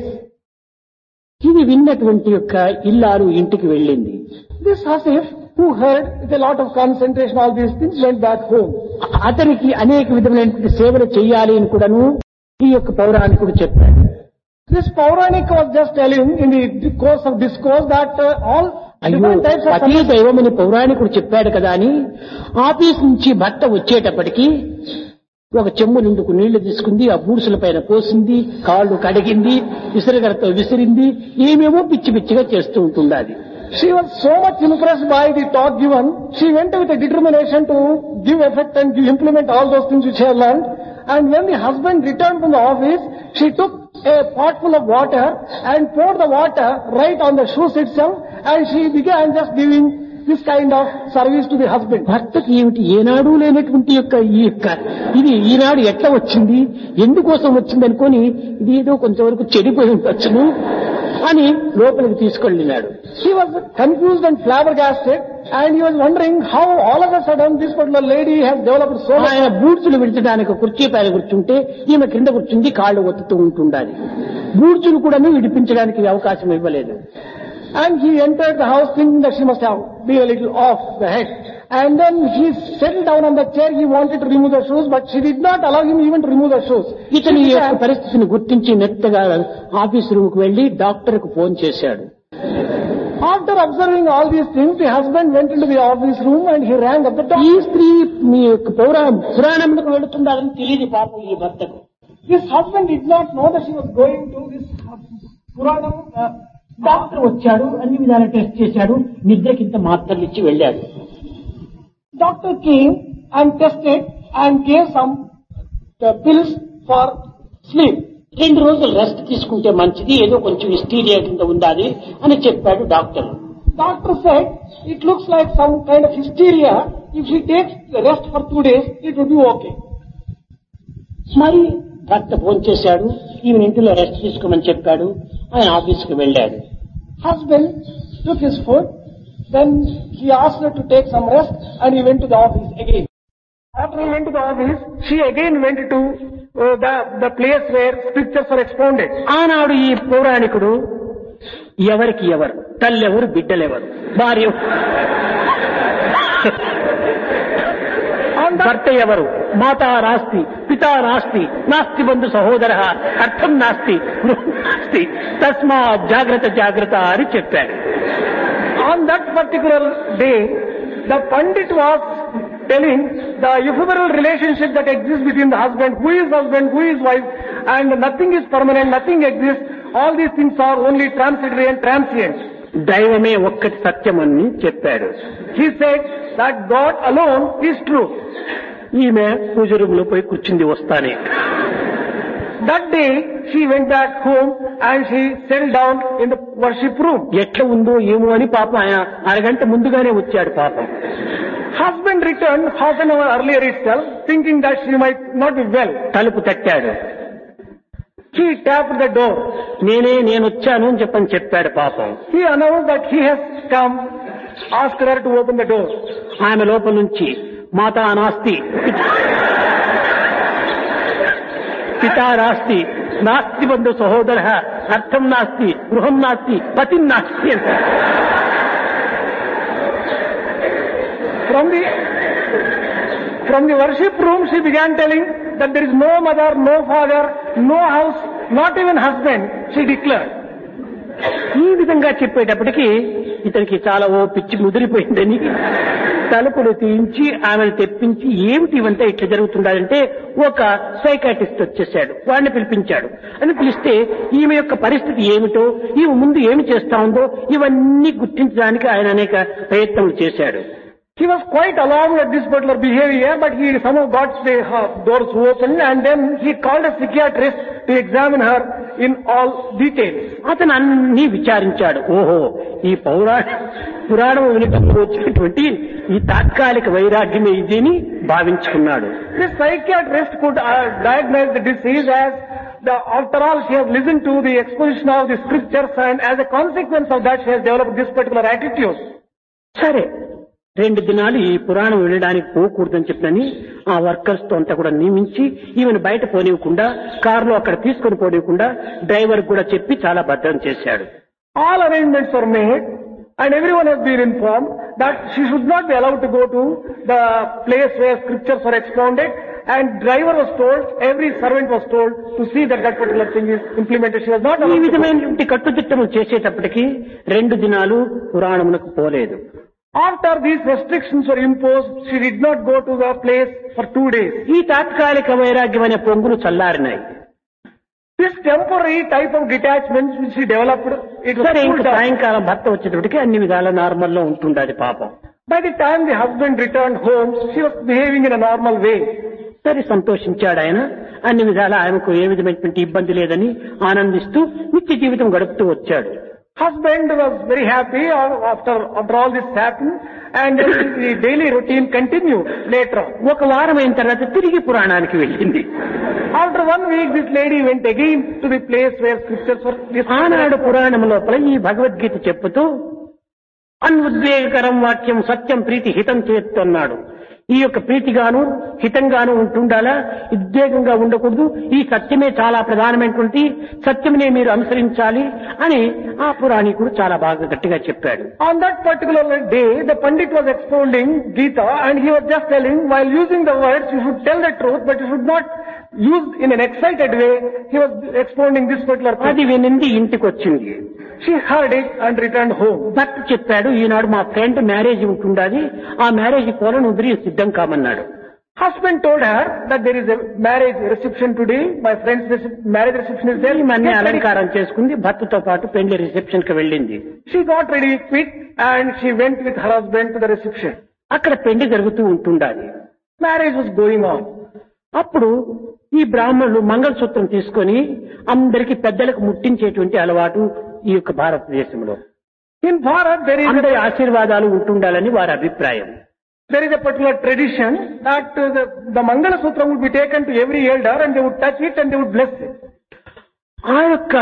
ఇది విన్నటువంటి యొక్క ఇల్లాలు ఇంటికి వెళ్ళింది. This Hasif, who heard with a lot of concentration all these things, went back home. అతనికి అనేక విధములైనటువంటి సేవలు చేయాలి అని కూడాను ఈ యొక్క పౌరాణికుడు చెప్పాడు. This Pauranik was just telling in the course of discourse that all అయ్యో different types of పతి దైవం అని పౌరాణికుడు చెప్పాడు కదా అని ఆఫీస్ నుంచి భర్త వచ్చేటప్పటికి ఒక చెమ్ము నిండుకు నీళ్లు తీసుకుంది, ఆ బూడ్సుల పైన పోసింది, కాళ్ళు కడిగింది, విసిరిగడతో విసిరింది, ఏమేమో పిచ్చి పిచ్చిగా చేస్తూ ఉంటుండాలి. She was so much impressed by the talk given, she went with a determination to give effect and implement all those things which she had learned. And when the husband returned from the office, she took a pot full of water and poured the water right on the shoes itself, and she began just giving this kind of service to the husband. భర్తకి ఏమిటి ఏనాడు లేనటువంటి ఇది ఈనాడు ఎట్లా వచ్చింది, ఎందుకోసం వచ్చింది అనుకొని ఇది ఏదో కొంతవరకు చెడిపోయి ఉండొచ్చును అని లోపలికి తీసుకెళ్ళినాడు. He was confused and flabbergasted, and he was wondering how all of a sudden this particular lady has developed so much. ఆయన బూడ్చులు విడిచడానికి కుర్చీ పైన కూర్చుంటే ఈమె కింద కూర్చుంది, కాళ్ళు ఒత్తుతూ ఉంటుండాలి. బూడ్చులు కూడా విడిపించడానికి అవకాశం ఇవ్వలేదు. And he entered the house thinking that she must have been a little off the head. And then he settled down on the chair. He wanted to remove the shoes, but she did not allow him even to remove the shoes. ఇతని యొక్క పరిస్థితిని గుర్తించి నెట్టగా ఆఫీస్ రూమ్ కు వెళ్లి డాక్టర్ కు ఫోన్ చేశాడు. After observing all these things, the husband went into the office room and he rang up the ఈ doctor. స్త్రీ మీ యొక్క పురాణంకు వెళుతుండాలని తెలియదు పాపం ఈ భర్తకు. This husband did not know that she was going to this Puranam. Doctor వచ్చాడు, అన్ని విధాలు టెస్ట్ చేశాడు, నిద్రకింత మాత్రలు ఇచ్చి వెళ్ళాడు. Doctor came and tested and gave some pills for sleep. 2 రోజులు రెస్ట్ తీసుకుంటే మంచిది, ఏదో కొంచెం హిస్టీరియా కింద ఉండాలి అని చెప్పాడు doctor. Doctor said, it looks like some kind of hysteria. if she takes rest for 2 days, it would be okay. మరి భర్త భోంచేశాడు, ఈమె ఇంటిలో రెస్ట్ తీసుకోమని చెప్పాడు, ఆయన ఆఫీస్కి వెళ్ళాడు. Husband took his food, then he asked her to take some rest and he went to the office again. After he went to the office, she again went to the place where scriptures are expounded. ఆనాడు ఈ పౌరాణికుడు ఎవరికి ఎవరు, తల్లెవరు, బిడ్డలెవరు, భార్య భర్త ఎవరు, మాతా నాస్తి, పితా నాస్తి, నాస్తి బంధు సహోదర, అర్థం నాస్తి, గృహం నాస్తి, తస్మా జాగ్రత్త జాగ్రత్త అని చెప్పాడు. On that particular day, the Pandit was telling the ephemeral relationship that exists between the husband, who is wife, and nothing is permanent, nothing exists. All these things are only transitory and transient. దైవమే ఒక్కటి సత్యమని చెప్పాడు. He said that God alone is true. ఈమె పూజ రూమ్ లో పోయి కూర్చుంది వస్తానే. That day she went back home and she settled down in the worship room. ఎట్లా ఉందో ఏమో అని పాపం ఆయన అరగంట ముందుగానే వచ్చాడు పాపం. Husband returned half an hour earlier itself, thinking that she might not be well. తలుపు తట్టాడు. He tapped the door. నేను వచ్చాను అని చెప్పాడు పాపం. He announced that he has come, asked her to open the door. ఆమె లోపల నుంచి మాతా నాస్తి, పితా నాస్తి, నాస్తి బంధు సహోదర, అర్థం నాస్తి, గృహం నాస్తి, పతి నాస్తి అంట. From the worship room she began telling that there is no mother, no father, no house, not even husband, she declared. ఈ విధంగా చెప్పేటప్పటికి ఇతనికి చాలా పిచ్చి ముదిరిపోయిందని తలుపులు తీయించి ఆమెను తెప్పించి ఏమిటి ఇవంతా ఇట్లా జరుగుతుండాలంటే ఒక సైకాట్రిస్ట్ వచ్చేసాడు, వాడిని పిలిపించాడు. అని పిలిస్తే ఈమె యొక్క పరిస్థితి ఏమిటో, ఈమె ముందు ఏమి చేస్తా ఉందో ఇవన్నీ గుర్తించడానికి ఆయన అనేక ప్రయత్నాలు చేశాడు. He was quite alarmed at this particular behavior, but he somehow got the doors open and then he called a psychiatrist to examine her in all details. అతను అన్ని విచారించాడు. ఓహో, ఈ పురాణం వినటంలో వచ్చినటువంటి ఈ తాత్కాలిక వైరాగ్యమే ఇది అని భావించుకున్నాడు. This psychiatrist could diagnose the disease as after all she has listened to the exposition of the scriptures and as a consequence of that she has developed this particular attitude. సరే, 2 దినాలు ఈ పురాణం వినడానికి పోకూడదని చెప్పని ఆ వర్కర్స్ తో అంతా కూడా నియమించి ఈమెను బయట పోనివ్వకుండా కారులో అక్కడ తీసుకొని పోనివ్వకుండా డ్రైవర్ కూడా చెప్పి చాలా భద్రం చేశాడు. All arrangements were made and everyone has been informed that she should not be allowed to go to the place where scriptures are expounded, and driver was told, every servant was told to see that that particular thing is implemented. She was not allowed. ఈ విధమైనటువంటి కట్టుదిట్టము చేసేటప్పటికి 2 దినాలు పురాణమునకు పోలేదు. After these restrictions were imposed, she did not go to the place for 2 days. ఈ తాత్కాలిక వైరాగ్యమైన పొంగులు చల్లారినాయి. This temporary type of detachment which she developed, it was ఇంకా సాయంకాలం భర్త వచ్చేటప్పటికి అన్ని విధాల నార్మల్ లో ఉంటుండది పాపం. By the time the husband returned home, she was behaving in a normal way. సరే, సంతోషించాడు ఆయన. అన్ని విధాల ఆయనకు ఏ విధమైనటువంటి ఇబ్బంది లేదని ఆనందిస్తూ నిత్య జీవితం గడుపుతూ వచ్చాడు. Husband was very happy after all this happened, and the daily routine continued later on. ఒక వారం అయిన తర్వాత తిరిగి పురాణానికి వెళ్ళింది. After 1 week, this lady went again to the place where scriptures were discussed. ఆనాడు పురాణం లోపల ఈ భగవద్గీత చెప్పుతూ అన్ఉద్వేగకరం వాక్యం సత్యం ప్రీతి హితం చేస్తున్నాడు. ఈ యొక్క ప్రీతిగాను హితంగాను ఉంటుండాలా, ఉద్వేగంగా ఉండకూడదు. ఈ సత్యమే చాలా ప్రధానమైనటువంటి సత్యమునే మీరు అనుసరించాలి అని ఆ పురాణికుడు చాలా బాగా గట్టిగా చెప్పాడు. On that particular day, the Pandit was expounding Gita and he was just telling, while using the words, you should tell the truth, but you should not use in an excited way. He was expounding this particular thing. అది వినింది ఇంటికి వచ్చింది. She heard it and returned home. భర్త చెప్పాడు, ఈనాడు మా ఫ్రెండ్ మ్యారేజ్ ఉంటుండాది, ఆ మ్యారేజ్ పోలను వదిలి సిద్ధం కామన్నాడు. Husband told her that there is a marriage reception today. My friend's marriage reception is there. మన్ని అలంకారం చేసుకుంది, భర్తతో పాటు పెళ్లి రిసెప్షన్ కి వెళ్ళింది. She got ready quick and she went with her husband to the reception. అక్కడ పెళ్లి జరుగుతూ ఉంటుండాలి. Marriage was going on. అప్పుడు ఈ బ్రాహ్మణులు మంగళసూత్రం తీసుకొని అందరికి పెద్దలకు ముట్టించేటువంటి అలవాటు ఈ యొక్క భారతదేశంలో. In Bharat there is అందరి ఆశీర్వాదాలు ఉంటుండాలని వారి అభిప్రాయం. There is a particular tradition that the Mangala Sutra would be taken to every elder and they would touch it and they would bless it. ఆ యొక్క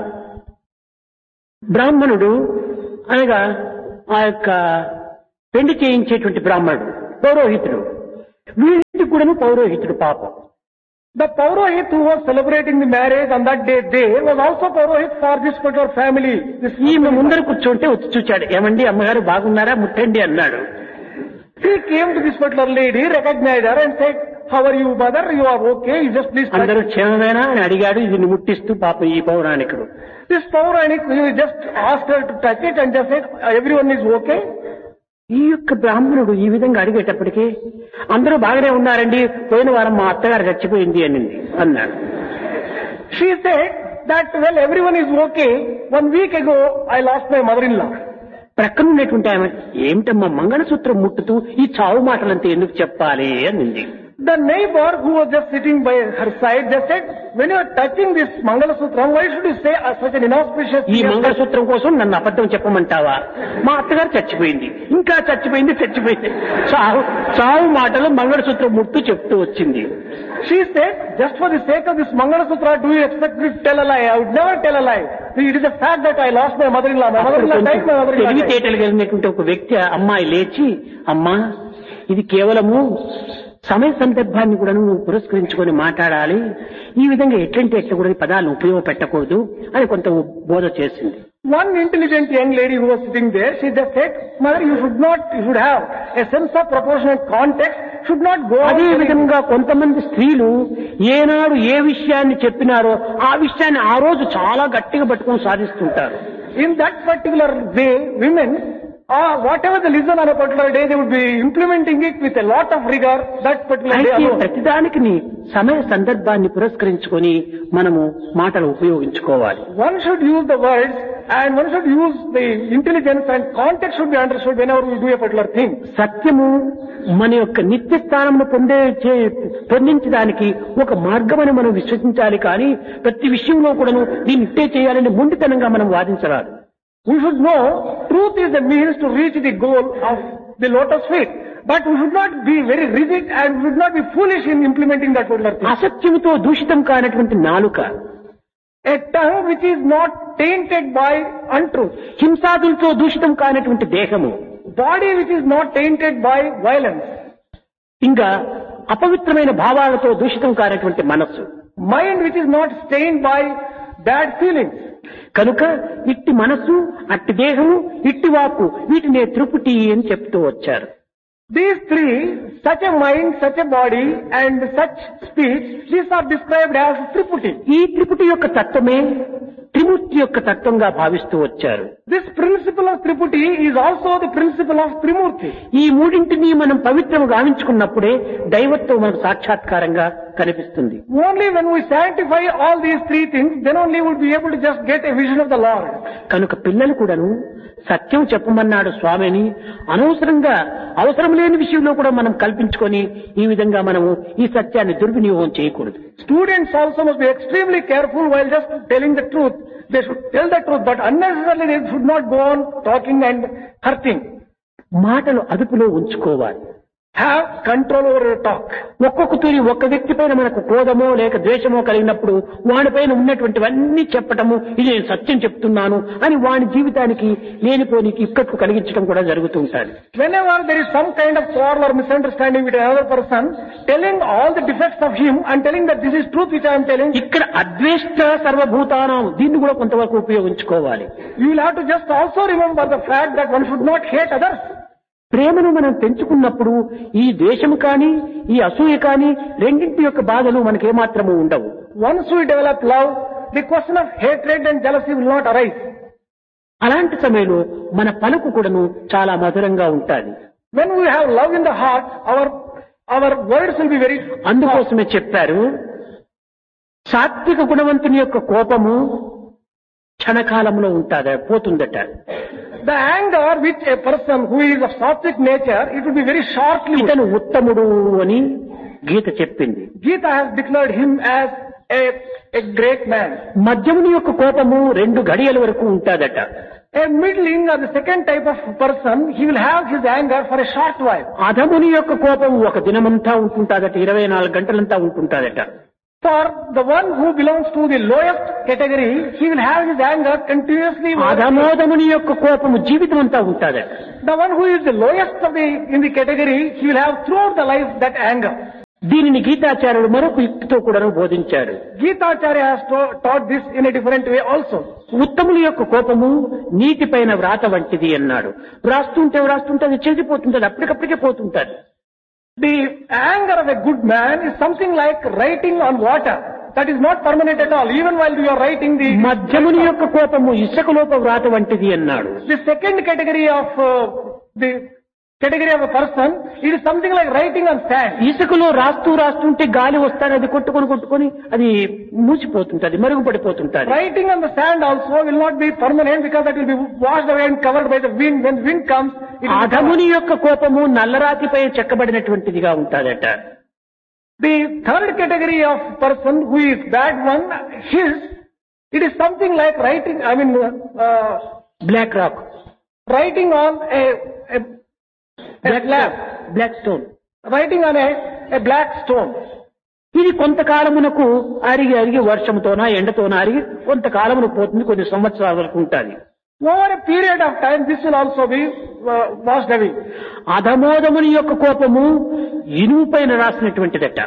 బ్రాహ్మణుడు అనగా ఆ యొక్క పెండి చేయించేటువంటి బ్రాహ్మణుడు పౌరోహితుడు, వీళ్ళకి కూడా పౌరోహితుడు పాపం. The Paurohit who was celebrating the marriage on that day was also Paurohit for this particular family. ఈమె ముందర కూర్చోంటే వచ్చి చూచాడు. ఏమండి అమ్మగారు బాగున్నారా, ముట్టండి అన్నాడు. He came to this particular lady, recognized her and said, "How are you, mother? You are okay? You just please touch." అందరూ క్షేమమేనా అని అడిగాడు. ఇది ముట్టిస్తూ పాపం ఈ పౌరాణికుడు. This Pauranik, he just asked her to touch it and just said, "Everyone is okay." ఈ యొక్క బ్రాహ్మణుడు ఈ విధంగా అడిగేటప్పటికీ అందరూ బాగానే ఉన్నారండి, పోయిన వారం మా అత్తగారు చచ్చిపోయింది అన్నాడు. She said that, "Well, everyone is okay. 1 week ago, I lost my mother-in-law." ప్రక్కన ఉన్నటువంటి ఆమె, ఏమిటమ్మా మంగళసూత్రం ముట్టుతూ ఈ చావు మాటలంతా ఎందుకు చెప్పాలి అనింది. The neighbor who was just sitting by her side just said, "When you are touching this Mangala Sutra, why should you say such an inauspicious ఈ thing?" మంగళసూత్రం కోసం నన్ను అబద్ధం చెప్పమంటావా? మా అత్తగారు చచ్చిపోయింది, ఇంకా చచ్చిపోయింది. చావు మాటలు మంగళసూత్రం ముట్టు చెప్తూ వచ్చింది. She said, "Just for the sake of this Mangala Sutra, do you expect me to tell a lie? I would never tell a lie. It is a fact that I lost my mother-in-law. My mother-in-law died, my mother-in-law died." తెలివితేటలు కలిగినటువంటి ఒక వ్యక్తి అమ్మాయి లేచి, అమ్మా ఇది కేవలము సమయ సందర్భాన్ని కూడా నువ్వు పురస్కరించుకొని మాట్లాడాలి, ఈ విధంగా ఎట్లా కూడా ఈ పదాలను ఉపయోగపెట్టకూడదు అని కొంత బోధ చేసింది. One intelligent young lady who was sitting there, she just said, "Mother, you should have a sense of proportionate context, should not go on." అదే విధంగా కొంతమంది స్త్రీలు ఏనాడు ఏ విషయాన్ని చెప్పినారో ఆ విషయాన్ని ఆ రోజు చాలా గట్టిగా పట్టుకొని సాధిస్తుంటారు. In that particular way, women, whatever they listen on a particular day, they would be implementing it with a lot of rigor that particular day అయితే alone. ప్రతిదానికి సమయ సందర్భాన్ని పురస్కరించుకొని మనము మాటలు ఉపయోగించుకోవాలి. One should use the words and one should use the intelligence and context should be understood whenever we do a particular thing. సత్యము మన యొక్క నిత్య స్థానమును పొందించడానికి ఒక మార్గమని మనం విశ్వసించాలి, కానీ ప్రతి విషయంలో కూడాను దీన్ని ఇట్టే చేయాలని మొండితనంగా మనం వాదించరాదు. We should know truth is the means to reach the goal of the lotus feet. But we should not be very rigid and we should not be foolish in implementing that particular thing. అసత్యముతో దూషితం కానటువంటి నాలుక, A tongue which is not tainted by untruth. హింసాదులతో దూషితం కానటువంటి దేహము, Body which is not tainted by violence. ఇంకా అపవిత్రమైన భావాలతో దూషితం కానటువంటి మనస్సు, Mind which is not stained by bad feelings. కనుక ఇట్టి మనస్సు, అట్టి దేహము, ఇట్టి వాక్కు, వీటినే త్రిపుటి అని చెప్తూ వచ్చారు. These three, such a mind, such a body and such speech, these are described as Triputi. ఈ త్రిపుటి యొక్క తత్వమే త్రిమూర్తి యొక్క తత్వంగా భావిస్తూ వచ్చారు. This principle of Triputi is also the principle of Trimurti. ఈ మూడింటిని మనం పవిత్రము గావించుకున్నప్పుడే దైవత్వం మనకు సాక్షాత్కారంగా కనిపిస్తుంది. Only when we sanctify all these three things, then only we will be able to just get a vision of the Lord. కనుక పిల్లలు కూడాను సత్యం చెప్పమన్నాడు స్వామిని అనవసరంగా అవసరం లేని విషయంలో కూడా మనం కల్పించుకొని ఈ విధంగా మనము ఈ సత్యాన్ని దుర్వినియోగం చేయకూడదు. Students also must be extremely careful while just telling the truth. They should tell the truth, but unnecessarily they should not go on talking and hurting. మాటలు అదుపులో ఉంచుకోవాలి. Have control over your talk. ఒక్కొక్క తూరి ఒక్క వ్యక్తి పైన మనకు క్రోధమో లేక ద్వేషమో కలిగినప్పుడు వాడిపైన ఉన్నటువంటివన్నీ చెప్పటము, ఇది నేను సత్యం చెప్తున్నాను అని వాడి జీవితానికి లేనిపోనికి ఇక్కట్టు కలిగించడం కూడా జరుగుతూ ఉంటుంది. Whenever there is some kind of quarrel or misunderstanding with another person, telling all the defects of him and telling that this is truth which I am telling. ఇక్కడ అద్వేష్ట సర్వభూతానం, దీన్ని కూడా కొంతవరకు ఉపయోగించుకోవాలి. You will have to just also remember the fact that one should not hate others. ప్రేమను మనం పెంచుకున్నప్పుడు ఈ ద్వేషము కానీ ఈ అసూయ కానీ రెండింటి యొక్క బాధలు మనకేమాత్రము ఉండవు. Once we develop love, the question of hatred and jealousy will not arise. అలాంటి సమయంలో మన పలుకు కూడాను చాలా మధురంగా ఉంటుంది. When we have love in the heart, our words will be very. అందుకోసమే చెప్పారు, సాత్విక గుణవంతుని యొక్క కోపము క్షణకాలంలో పోతుందట. The anger which a person who is of sattvic nature, it will be very shortly. ఇతను ఉత్తముడు అని గీత చెప్పింది. Gita has declared him as a great man. మధ్యముని యొక్క కోపము 2 గడియల వరకు ఉంటాదట. A middling or the second type of person, he will have his anger for a short while. అధముని యొక్క కోపం ఒక దినమంతా ఉంటుంటాదట, 24 గంటలంతా ఉంటుంటాదట. For the one who belongs to the lowest category, he will have his anger continuously. అధమోదముని యొక్క కోపము జీవితం అంతా ఉంటాదట. The one who is the lowest of in the category, he will have throughout the life that anger. దీనిని గీతాచార్యుడు మరొక యుక్తితో కూడా బోధించాడు. Gitacharya has taught this in a different way also. ఉత్తముల యొక్క కోపము నీటిపైన వ్రాత వంటిది అన్నాడు. వ్రాస్తుంటే అది చెదిపోతుంటది, అప్పటికప్పటికే పోతుంటది. The anger of a good man is something like writing on water. That is not permanent at all. Even while you are writing the... మధ్యముని యొక్క కోపము ఇసుకలోప వ్రాత వంటిది అన్నాడు. The second category of the category of a person, it is something like writing on sand. ఇసుకలో రాస్తుంటే గాలి వస్తానే అది కొట్టుకొని అది మూసిపోతుంటది, మరుగుపడిపోతుంటది. Writing on the sand also will not be permanent because that will be washed away and covered by the wind. When wind comes, it will అధముని యొక్క కోపము నల్లరాతిపై చెక్కబడినటువంటిదిగా ఉంటాదట. The third category of person who is bad one, it is something like writing, black rock, writing on a slab, black stone, writing on a black stone. ఇది కొంతకాలమునకు అరిగి వర్షంతోనా ఎండతోనా అరిగి కొంతకాలమునకు పోతుంది, కొన్ని సంవత్సరాల వరకు ఉంటుంది. Over a period of time, this will also be washed away. అధమోదముని యొక్క కోపము ఇనుము పైన రాసినటువంటిదట.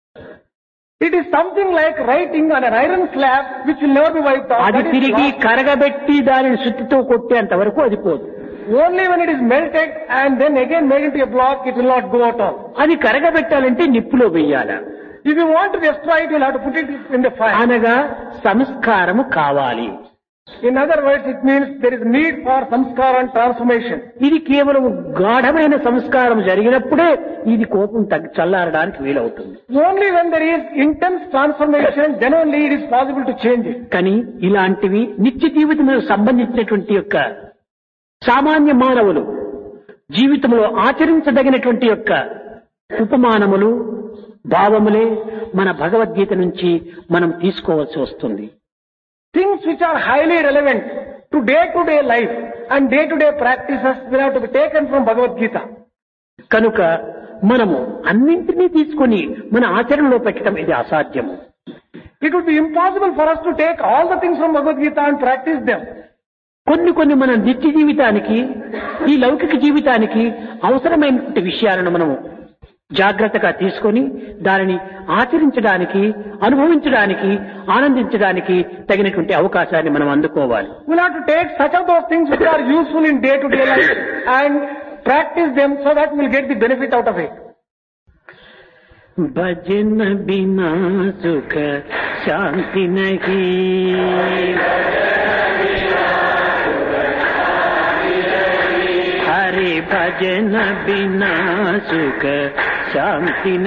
It is something like writing on an iron slab which will never be wiped off. అది తిరిగి కరగబెట్టి దానిని సుత్తితో కొట్టేంత వరకు అది పోదు. Only when it is melted and then again made into a block, it will not go at all. అది కరగబెట్టాలంటే నిప్పులో వేయాలి. If you want to destroy it, you will have to put it in the fire. అనగా సంస్కారము కావాలి. In other words, it means there is need for samskara and transformation. ఇది కేవలం గాఢమైన సంస్కారం జరిగినప్పుడే ఇది కోపం చల్లారడానికి వీలవుతుంది. Only when there is intense transformation, then only it is possible to change it. కానీ ఇలాంటివి నిత్య జీవితంలో సంబంధించినటువంటి యొక్క సామాన్య మానవులు జీవితంలో ఆచరించదగినటువంటి యొక్క ఉపమానములు, భావములే మన భగవద్గీత నుంచి మనం తీసుకోవాల్సి వస్తుంది. Things which are highly relevant to day life and day-to-day practices will have to be taken from Bhagavad Gita. కనుక మనము అన్నింటినీ తీసుకొని మన ఆచరణలో పెట్టడం ఇది అసాధ్యము. It would be impossible for us to take all the things from Bhagavad Gita and practice them. కొన్ని మన నిత్య జీవితానికి, ఈ లౌకిక జీవితానికి అవసరమైనటువంటి విషయాలను మనము జాగ్రత్తగా తీసుకొని దానిని ఆచరించడానికి, అనుభవించడానికి, ఆనందించడానికి తగినటువంటి అవకాశాన్ని మనం అందుకోవాలి. We'll have to take such of those things which are useful in day-to-day life and practice them so that we'll get the benefit out of it. भजन बिना सुख शांति नहीं, हरि भजन बिना सुख शांति